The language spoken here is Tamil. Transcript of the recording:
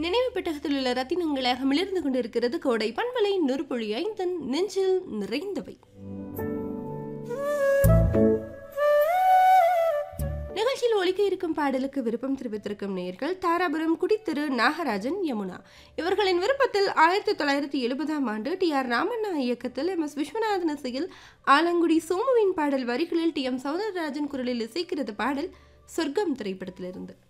நினைவு பெட்டகத்தில் உள்ள ரத்தினங்களாக மிளிர்ந்து கொண்டிருக்கிறது கோடை பண்பலை நொறுபொழி ஐந்தன் நெஞ்சில் நிறைந்தவை. நிகழ்ச்சியில் ஒலிக்க இருக்கும் பாடலுக்கு விருப்பம் தெரிவித்திருக்கும் நேயர்கள் தாராபுரம் குடித்திரு நாகராஜன், யமுனா. இவர்களின் விருப்பத்தில் 1970ஆம் ஆண்டு டி.ஆர். ராமண்ணா இயக்கத்தில் MS விஸ்வநாதன் இசையில் ஆலங்குடி சோமுவின் பாடல் வரிகளில் டி.எம். சௌந்தரராஜன் குரலில் இசைக்கிறது பாடல் சொர்க்கம் திரைப்படத்திலிருந்து.